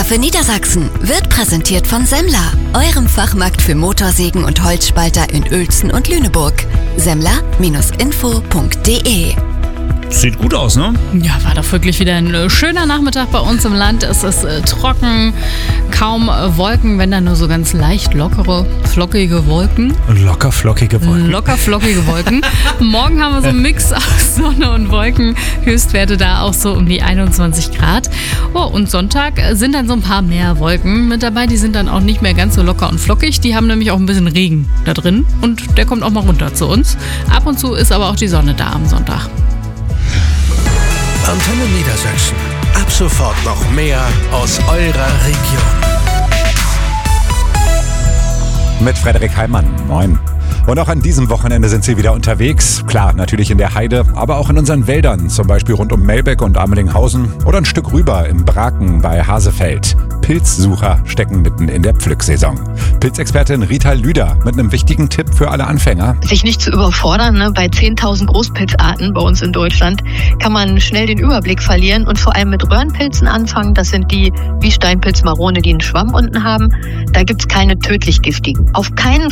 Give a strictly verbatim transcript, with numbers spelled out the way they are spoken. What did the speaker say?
Wetter für Niedersachsen wird präsentiert von Semler, eurem Fachmarkt für Motorsägen und Holzspalter in Uelzen und Lüneburg. Semmler Bindestrich info punkt de. Sieht gut aus, ne? Ja, war doch wirklich wieder ein schöner Nachmittag bei uns im Land. Es ist äh, trocken, kaum äh, Wolken, wenn dann nur so ganz leicht lockere, flockige Wolken. Locker, flockige Wolken. Locker, flockige Wolken. Morgen haben wir so einen Mix aus Sonne und Wolken. Höchstwerte da auch so um die einundzwanzig Grad. Oh, und Sonntag sind dann so ein paar mehr Wolken mit dabei. Die sind dann auch nicht mehr ganz so locker und flockig. Die haben nämlich auch ein bisschen Regen da drin. Und der kommt auch mal runter zu uns. Ab und zu ist aber auch die Sonne da am Sonntag. Antenne Niedersachsen. Ab sofort noch mehr aus eurer Region. Mit Frederik Heimann. Moin. Und auch an diesem Wochenende sind sie wieder unterwegs. Klar, natürlich in der Heide, aber auch in unseren Wäldern. Zum Beispiel rund um Melbeck und Amelinghausen oder ein Stück rüber im Braken bei Hasefeld. Pilzsucher stecken mitten in der Pflücksaison. Pilzexpertin Rita Lüder mit einem wichtigen Tipp für alle Anfänger. Sich nicht zu überfordern, ne? Bei zehntausend Großpilzarten bei uns in Deutschland kann man schnell den Überblick verlieren und vor allem mit Röhrenpilzen anfangen. Das sind die wie Steinpilz, Marone, die einen Schwamm unten haben. Da gibt's keine tödlich giftigen. Auf keinen